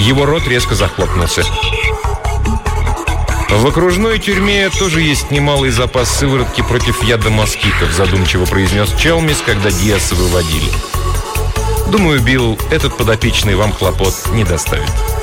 Его рот резко захлопнулся. В окружной тюрьме тоже есть немалый запас сыворотки против яда москитов, задумчиво произнес Челмис, когда Диаса выводили. Думаю, Билл, этот подопечный вам хлопот не доставит.